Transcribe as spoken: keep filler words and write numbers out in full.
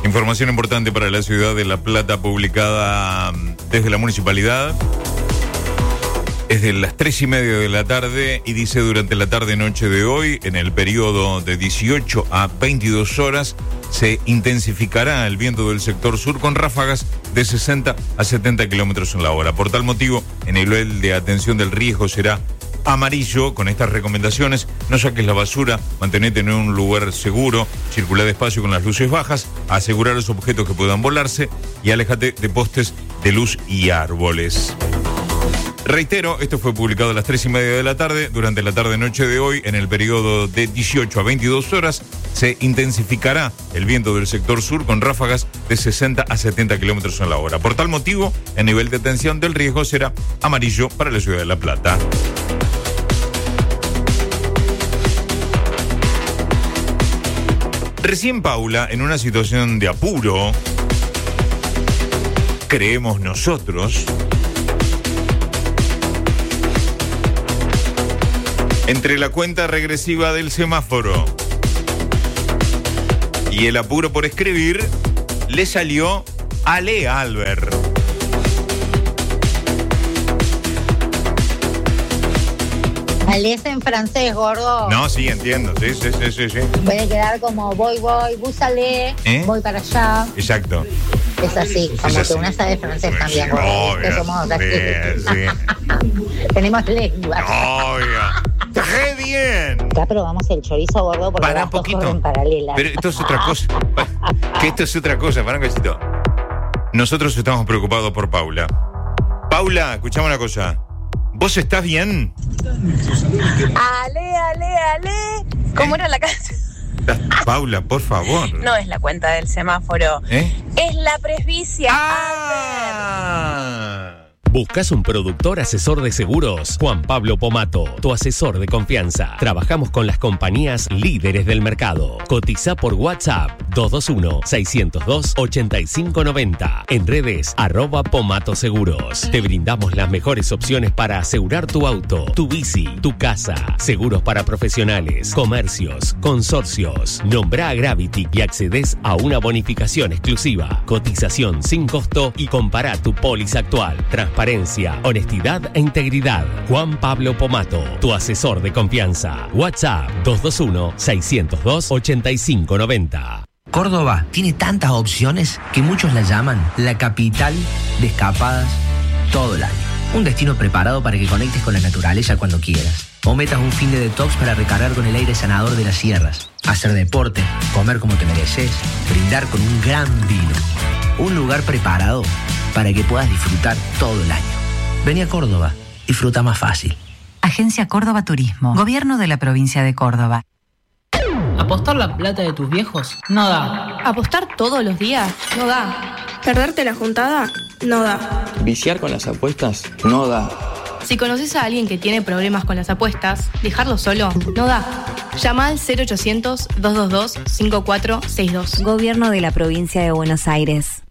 Información importante para la ciudad de La Plata, publicada desde la municipalidad. Es de las tres y media de la tarde y dice: durante la tarde-noche de hoy, en el periodo de dieciocho a veintidós horas, se intensificará el viento del sector sur con ráfagas de sesenta a setenta kilómetros en la hora. Por tal motivo, el nivel de atención del riesgo será amarillo con estas recomendaciones: no saques la basura, mantenete en un lugar seguro, circula despacio con las luces bajas, asegurar los objetos que puedan volarse y aléjate de postes de luz y árboles. Reitero, esto fue publicado a las tres y media de la tarde. Durante la tarde-noche de hoy, en el periodo de dieciocho a veintidós horas, se intensificará el viento del sector sur con ráfagas de sesenta a setenta kilómetros en la hora. Por tal motivo, el nivel de atención del riesgo será amarillo para la ciudad de La Plata. Recién Paula, en una situación de apuro, creemos nosotros, entre la cuenta regresiva del semáforo y el apuro por escribir, le salió Ale Albert. Ale es en francés, gordo. No, sí, entiendo. Sí, sí, sí, sí, sí. Puede quedar como voy, voy, búsale, ¿Eh? voy para allá. Exacto. Es así, como es así. que una sabe francés Sí, también, gordo. obvio, Que somos así. sí, sí. Tenemos lenguas. Obvio. ¡Re bien! Ya probamos el chorizo, gordo, porque Para las un dos poquito. corren paralelas. Pero esto es otra cosa. Que esto es otra cosa, para un cachito. Nosotros estamos preocupados por Paula. Paula, escuchame una cosa. ¿Vos estás bien? Ale, ale, ale. ¿Cómo era la canción? Paula, por favor. No es la cuenta del semáforo. ¿Eh? Es la presbicia. ¡Ah! ¿Buscas un productor asesor de seguros? Juan Pablo Pomato, tu asesor de confianza. Trabajamos con las compañías líderes del mercado. Cotiza por WhatsApp dos dos uno, seis cero dos, ocho cinco nueve cero. En redes, arroba Pomato Seguros. Te brindamos las mejores opciones para asegurar tu auto, tu bici, tu casa. Seguros para profesionales, comercios, consorcios. Nombra a Gravity y accedes a una bonificación exclusiva. Cotización sin costo y compara tu póliza actual. Transparencia, honestidad e integridad. Juan Pablo Pomato, tu asesor de confianza. WhatsApp dos dos uno, seis cero dos, ocho cinco nueve cero. Córdoba tiene tantas opciones que muchos la llaman la capital de escapadas todo el año. Un destino preparado para que conectes con la naturaleza cuando quieras. O metas un fin de detox para recargar con el aire sanador de las sierras. Hacer deporte, comer como te mereces, brindar con un gran vino. Un lugar preparado para que puedas disfrutar todo el año. Vení a Córdoba, disfruta más fácil. Agencia Córdoba Turismo, Gobierno de la Provincia de Córdoba. ¿Apostar la plata de tus viejos? No da. ¿Apostar todos los días? No da. ¿Perderte la juntada? No da. ¿Viciar con las apuestas? No da. Si conoces a alguien que tiene problemas con las apuestas, dejarlo solo no da. Llama al cero ochocientos, dos dos dos, cinco cuatro seis dos. Gobierno de la Provincia de Buenos Aires.